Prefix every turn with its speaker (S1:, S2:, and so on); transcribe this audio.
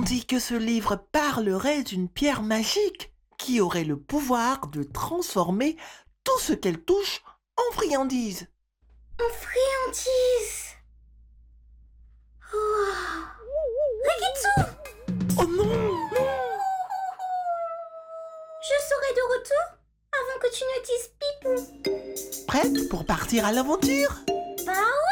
S1: dit que ce livre parlerait d'une pierre magique qui aurait le pouvoir de transformer tout ce qu'elle touche en friandises.
S2: En friandise. Oh. Rikitsu,
S1: Oh non!
S2: je serai de retour avant que tu ne dises pipou.
S1: Prête pour partir à l'aventure?
S2: Bah